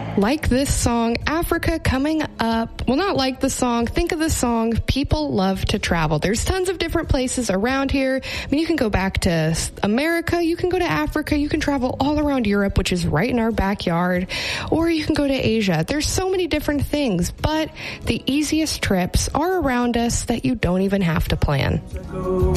Like this song, Africa coming up. Well, not like the song. Think of the song. People love to travel. There's tons of different places around here. I mean, you can go back to America. You can go to Africa. You can travel all around Europe, which is right in our backyard. Or you can go to Asia. There's so many different things, but the easiest trips are around us that you don't even have to plan.